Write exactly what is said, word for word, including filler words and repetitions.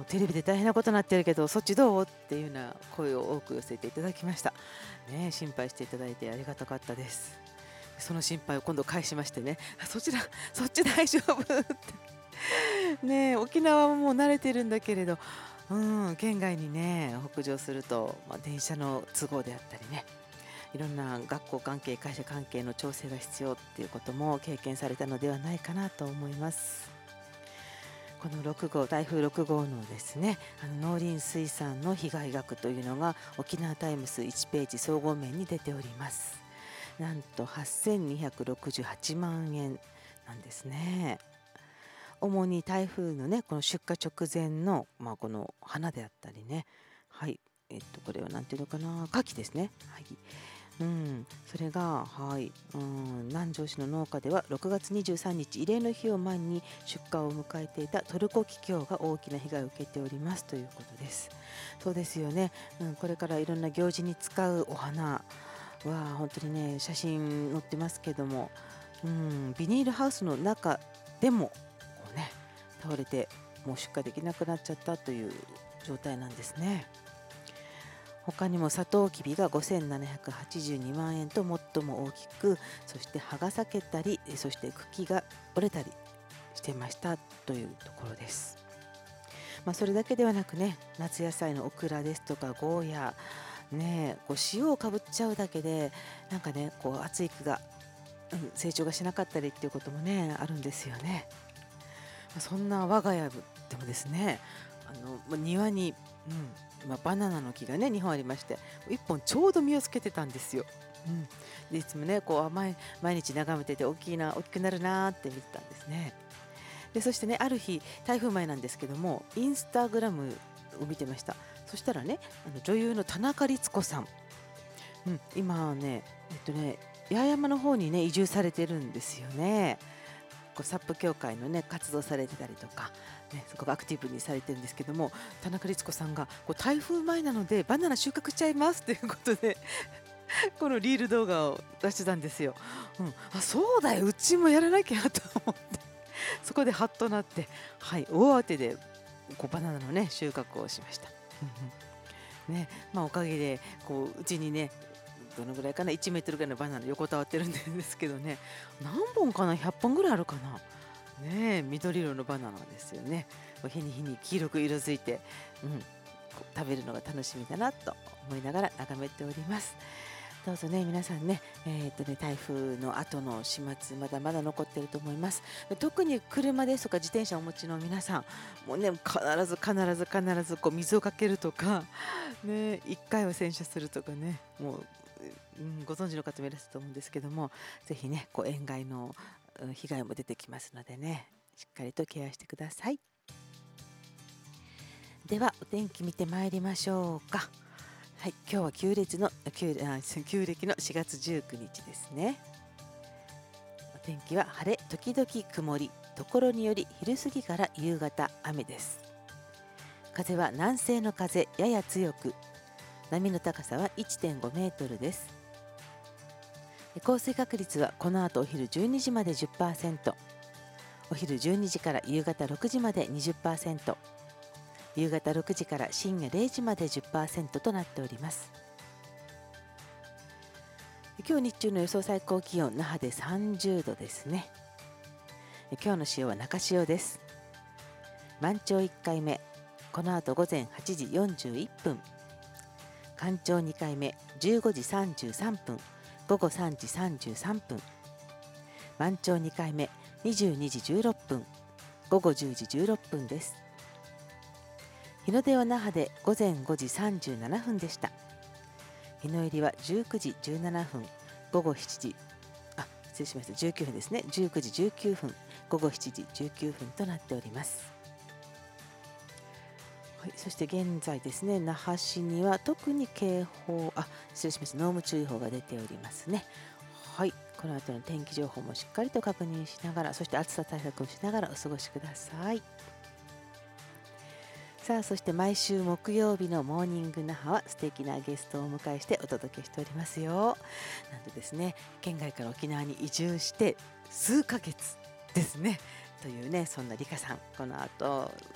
テレビで大変なことになってるけどそっちどうっていうような声を多く寄せていただきました。ね、心配していただいてありがたかったです。その心配を今度返しましてね、あそちら、そっち大丈夫ってねえ、沖縄はもう慣れてるんだけれど、うん、県外にね、北上すると、まあ、電車の都合であったりね、いろんな学校関係、会社関係の調整が必要っていうことも経験されたのではないかなと思います。このろく号、台風ろく号のですね、あの農林水産の被害額というのが沖縄タイムスいちページ総合面に出ております。なんとはっせんにひゃくろくじゅうはちまんえんなんですね。主に台風のね、この出荷直前の、まあ、この花であったりね、はい、えっと、これはなんていうのかな、牡蠣ですね。はい。うん、それが、はい、うん、南城市の農家ではろくがつにじゅうさんにち慰霊の日を前に出荷を迎えていたトルコキキョウが大きな被害を受けておりますということです。そうですよね、うん、これからいろんな行事に使うお花は本当にね、写真載ってますけども、うん、ビニールハウスの中でもこうね、倒れてもう出荷できなくなっちゃったという状態なんですね。他にもサトウキビがごせんななひゃくはちじゅうにまんえんと最も大きく、そして葉が裂けたり、そして茎が折れたりしてましたというところです。まあ、それだけではなくね、夏野菜のオクラですとかゴーヤー、ね、こう塩をかぶっちゃうだけでなんかね、こう厚い茎が、うん、成長がしなかったりっていうこともねあるんですよね。そんな我が家でもですね、あのま庭に、うんまあ、バナナの木がねにほんありまして、いっぽんちょうど実をつけてたんですよ。うん、でいつもねこうあ毎毎日眺めてて大きいな大きくなるなーって見てたんですね。でそしてね、ある日台風前なんですけどもインスタグラムを見てました。そしたらね、あの女優の田中律子さん、うん、今ねえっとね八重山の方にね移住されてるんですよね。こうサップ協会のね活動されてたりとか、ね、そこがアクティブにされてるんですけども、田中律子さんがこう台風前なのでバナナ収穫しちゃいますということでこのリール動画を出してたんですよ。うん、あそうだよ、うちもやらなきゃと思ってそこでハッとなって、はい、大慌てでこうバナナのね収穫をしました。うんうんねまあ、おかげでこううちにねどのぐらいかな、いちメートルぐらいのバナナ横たわってるんですけどね、何本かな、ひゃっぽんぐらいあるかな。ねえ、緑色のバナナですよね。こう日に日に黄色く色づいて、うん、こう食べるのが楽しみだなと思いながら眺めております。どうぞね皆さんね、えーっとね台風の後の始末まだまだ残ってると思います。特に車ですとか自転車をお持ちの皆さん、もうね必ず必ず必ずこう水をかけるとかね、いっかいは洗車するとかね、もう、うん、ご存知の方もいらっしゃると思うんですけども、ぜひねこう塩害のうん被害も出てきますのでね、しっかりとケアしてください。ではお天気見てまいりましょうか。はい、今日は旧暦の旧あ旧暦のしがつじゅうくにちですね。お天気は晴れ時々曇り、ところにより昼過ぎから夕方雨です。風は南西の風やや強く、波の高さは いってんごメートルです。降水確率はこの後お昼じゅうにじまで じゅっパーセント、お昼じゅうにじから夕方ろくじまで にじゅっパーセント、夕方ろくじから深夜れいじまで じゅっパーセント となっております。今日日中の予想最高気温、那覇でさんじゅうどですね。今日の潮は中潮です。満潮いっかいめ、この後午前はちじよんじゅういっぷん、干潮にかいめじゅうごじさんじゅうさんぷん、午後さんじさんじゅうさんぷん、満潮にかいめにじゅうにじじゅうろっぷん、午後じゅうじじゅうろっぷんです。日の出は那覇で午前ごじさんじゅうななふんでした。日の入りはじゅうくじじゅうななふん、午後しちじ、あ、失礼しました、じゅうきゅうふんですね。じゅうくじじゅうきゅうふん、午後しちじじゅうきゅうふんとなっております。はい、そして現在ですね、那覇市には特に警報、あ、失礼しました、濃霧注意報が出ておりますね。はい、この後の天気情報もしっかりと確認しながら、そして暑さ対策をしながらお過ごしください。さあ、そして毎週木曜日のモーニング那覇は素敵なゲストをお迎えしてお届けしておりますよ。なんとですね、県外から沖縄に移住して数ヶ月ですね。というね、そんなリカさん、この後